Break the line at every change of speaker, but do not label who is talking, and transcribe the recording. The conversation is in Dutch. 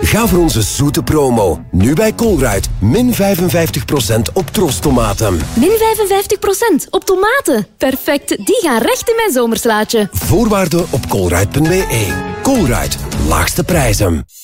Ga voor onze zoete promo. Nu bij Colruyt. Min 55% op trostomaten.
Min 55% op tomaten. Perfect, die gaan recht in mijn zomerslaatje.
Voorwaarden op colruyt.be. Colruyt. Laagste prijzen.